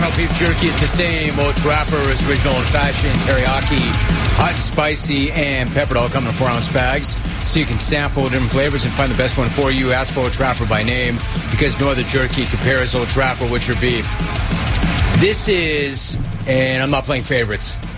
Now, beef jerky is the same. Old Trapper is original old-fashioned, teriyaki, hot and spicy, and peppered, all come in 4-ounce bags. So you can sample different flavors and find the best one for you. Ask for Old Trapper by name, because no other jerky compares Old Trapper with your beef. This is, and I'm not playing favorites,